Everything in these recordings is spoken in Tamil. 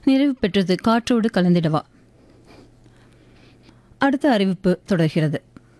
நிறைவு பெற்றது காற்றோடு கலந்திடவா. அடுத்த அறிவிப்பு தொடர்கிறது.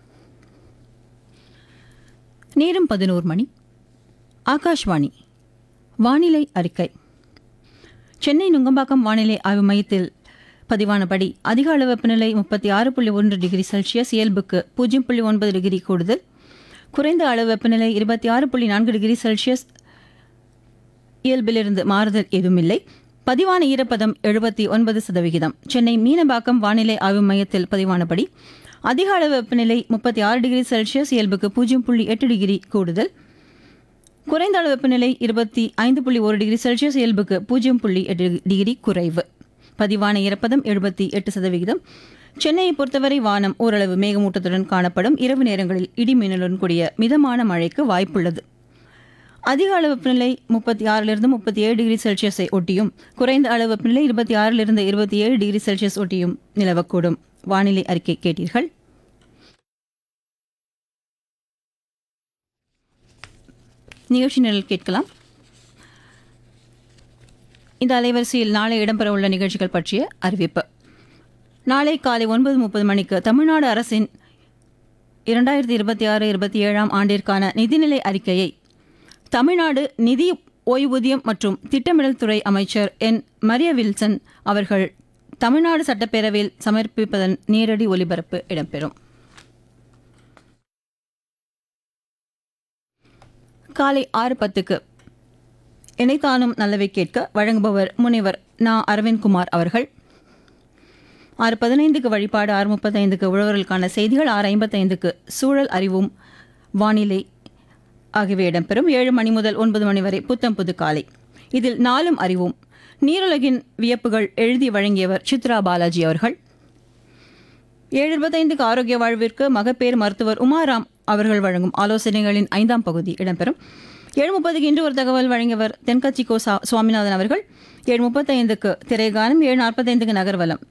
நேரம் 11 மணி. ஆகாஷ்வாணி. வானிலை அறிக்கை. சென்னை நுங்கம்பாக்கம் வானிலை ஆய்வு மையத்தில் பதிவானபடி அதிக அளவு வெப்பநிலை 36.1 டிகிரி செல்சியஸ், இயல்புக்கு 0.9 டிகிரி கூடுதல். குறைந்த அளவு வெப்பநிலை 26.4 டிகிரி செல்சியஸ், இயல்பிலிருந்து மாறுதல் ஏதுமில்லை. பதிவான ஈரப்பதம் 79%. சென்னை மீனம்பாக்கம் வானிலை ஆய்வு மையத்தில் பதிவானபடி அதிக அளவு வெப்பநிலை 36 டிகிரி செல்சியஸ், இயல்புக்கு 0.8 டிகிரி கூடுதல். குறைந்த அளவு வெப்பநிலை 25.1 டிகிரி செல்சியஸ், இயல்புக்கு 0.8 டிகிரி குறைவு. பதிவான ஈரப்பதம் 78%. சென்னையை பொறுத்தவரை வானம் ஓரளவு மேகமூட்டத்துடன் காணப்படும். இரவு நேரங்களில் இடி மின்னலுடன் கூடிய மிதமான மழைக்கு வாய்ப்புள்ளது. அதிக அளவு வெப்பநிலை 36 37 டிகிரி செல்சியஸை ஒட்டியும், குறைந்த அளவு வெப்பநிலை 26 27 டிகிரி செல்சியஸ் ஒட்டியும் நிலவக்கூடும். வானிலை அறிக்கை கேட்டீர்கள். நிகழ்ச்சி நிரல் கேட்கலாம். இந்த அலைவரிசையில் நாளை இடம்பெறவுள்ள நிகழ்ச்சிகள் பற்றிய அறிவிப்பு. நாளை காலை 9:30 மணிக்கு தமிழ்நாடு அரசின் 2026-27 ஆண்டிற்கான நிதிநிலை அறிக்கையை தமிழ்நாடு நிதி ஓய்வூதியம் மற்றும் திட்டமிடல் துறை அமைச்சர் என். மரிய வில்சன் அவர்கள் தமிழ்நாடு சட்டப்பேரவையில் சமர்ப்பிப்பதன் நேரடி ஒலிபரப்பு இடம்பெறும். காலை 6:10க்கு இணைத்தானும் நல்லவை கேட்க வழங்குபவர் முனைவர் நா. அரவிந்த்குமார் அவர்கள். 6:15க்கு வழிபாடு, 6:35க்கு உழவர்களுக்கான செய்திகள், 6:55க்கு சூழல் அறிவும் வானிலை ஆகியவை இடம்பெறும். 7 மணி முதல் 9 மணி வரை புத்தம் புது காலை. இதில் நாளும் அறிவும் நீருலகின் வியப்புகள் எழுதி வழங்கியவர் சித்ரா பாலாஜி அவர்கள். 7:25க்கு ஆரோக்கிய வாழ்விற்கு மகப்பேறு மருத்துவர் உமாராம் அவர்கள் வழங்கும் ஆலோசனைகளின் 5ஆம் பகுதி இடம்பெறும். 7:30க்கு இன்று ஒரு தகவல் வழங்கியவர் தென்கட்சி கோ. சுவாமிநாதன் அவர்கள். 7:35க்கு திரைகானம், 7:45க்கு நகர்வலம்,